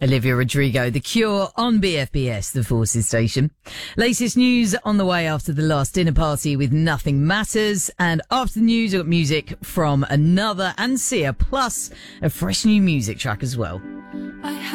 Olivia Rodrigo, The Cure on BFBS, the Forces station. Latest news on the way after the last dinner party with Nothing Matters. And after the news, we've got music from Another and Sia, plus a fresh new music track as well.